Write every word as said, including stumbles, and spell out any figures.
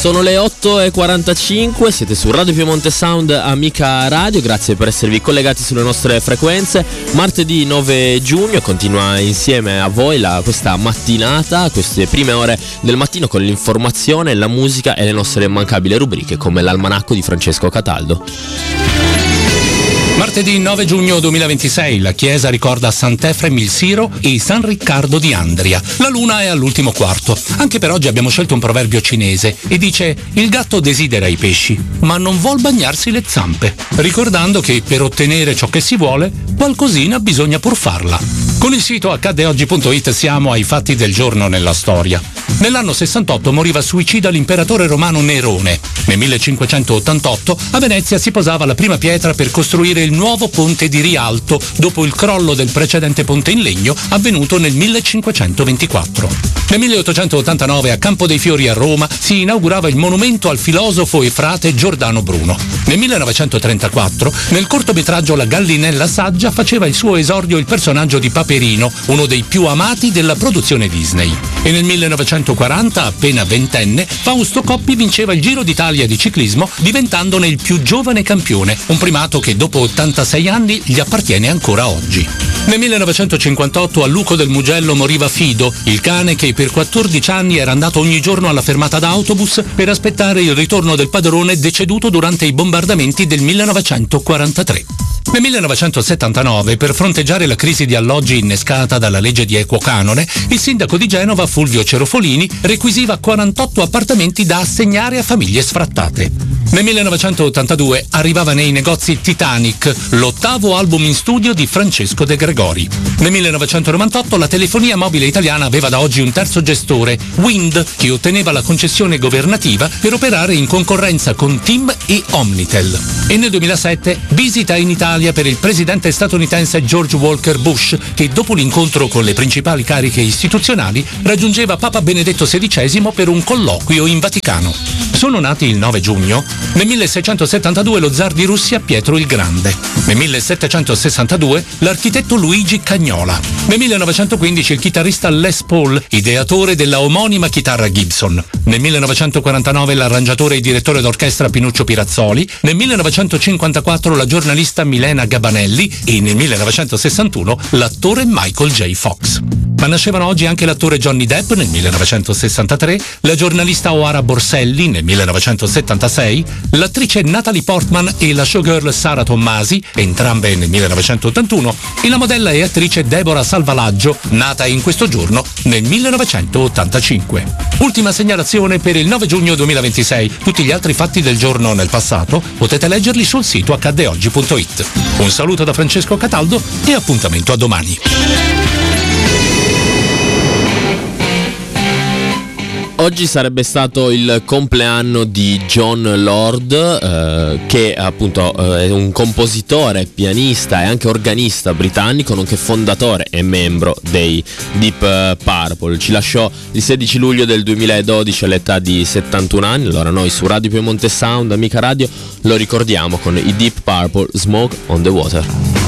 Sono le otto e quarantacinque, siete su Radio Piemonte Sound, Amica Radio, grazie per esservi collegati sulle nostre frequenze. Martedì nove giugno continua insieme a voi la, questa mattinata, queste prime ore del mattino con l'informazione, la musica e le nostre immancabili rubriche come l'almanacco di Francesco Cataldo. Martedì nove giugno duemilaventisei la chiesa ricorda Sant'Efrem il Siro e San Riccardo di Andria. La luna è all'ultimo quarto. Anche per oggi abbiamo scelto un proverbio cinese e dice: il gatto desidera i pesci, ma non vuol bagnarsi le zampe, ricordando che per ottenere ciò che si vuole, qualcosina bisogna pur farla. Con il sito accadde oggi punto it siamo ai fatti del giorno nella storia. Nell'anno sessantotto moriva suicida l'imperatore romano Nerone. Nel millecinquecentottantotto a Venezia si posava la prima pietra per costruire il nuovo ponte di Rialto dopo il crollo del precedente ponte in legno avvenuto nel millecinquecentoventiquattro. Nel milleottocentottantanove a Campo dei Fiori a Roma si inaugurava il monumento al filosofo e frate Giordano Bruno. Nel millenovecentotrentaquattro nel cortometraggio La Gallinella Saggia faceva il suo esordio il personaggio di Paperino, uno dei più amati della produzione Disney. E nel millenovecentoquaranta, appena ventenne, Fausto Coppi vinceva il Giro d'Italia di ciclismo diventandone il più giovane campione, un primato che dopo ottantasei anni gli appartiene ancora oggi. Nel millenovecentocinquantotto a Luco del Mugello moriva Fido, il cane che per quattordici anni era andato ogni giorno alla fermata d'autobus per aspettare il ritorno del padrone deceduto durante i bombardamenti del millenovecentoquarantatré. Nel millenovecentosettantanove, per fronteggiare la crisi di alloggi innescata dalla legge di equo canone, il sindaco di Genova, Fulvio Cerofolini, requisiva quarantotto appartamenti da assegnare a famiglie sfrattate. Nel millenovecentottantadue arrivava nei negozi Titanic, l'ottavo album in studio di Francesco De Gregori. Nel millenovecentonovantotto la telefonia mobile italiana aveva da oggi un terzo gestore, Wind, che otteneva la concessione governativa per operare in concorrenza con TIM e Omnitel. E nel duemilasette visita in Italia per il presidente statunitense George Walker Bush, che dopo l'incontro con le principali cariche istituzionali raggiungeva Papa Benedetto sedicesimo per un colloquio in Vaticano. Sono nati il nove giugno. Nel milleseicentossettantadue lo zar di Russia Pietro il Grande. Nel millesettecentosessantadue l'architetto Luigi Cagnola. Nel millenovecentoquindici il chitarrista Les Paul, ideatore della omonima chitarra Gibson. Nel millenovecentoquarantanove l'arrangiatore e direttore d'orchestra Pinuccio Pirazzoli. Nel millenovecentocinquantaquattro la giornalista Milena Gabanelli e nel millenovecentosessantuno l'attore Michael J. Fox. Ma nascevano oggi anche l'attore Johnny Depp nel millenovecentosessantatré, la giornalista Oara Borselli nel millenovecentosettantasei, l'attrice Natalie Portman e la showgirl Sara Tommasi, entrambe nel millenovecentottantuno, e la modella e attrice Deborah Salvalaggio, nata in questo giorno nel millenovecentottantacinque. Ultima segnalazione per il nove giugno duemilaventisei. Tutti gli altri fatti del giorno nel passato potete leggerli sul sito accadde oggi punto it. Un saluto da Francesco Cataldo e appuntamento a domani. Oggi sarebbe stato il compleanno di Jon Lord, eh, che appunto eh, è un compositore, pianista e anche organista britannico, nonché fondatore e membro dei Deep Purple. Ci lasciò il sedici luglio del duemiladodici all'età di settantuno anni. Allora noi su Radio Piemonte Sound, Amica Radio, lo ricordiamo con i Deep Purple, Smoke on the Water.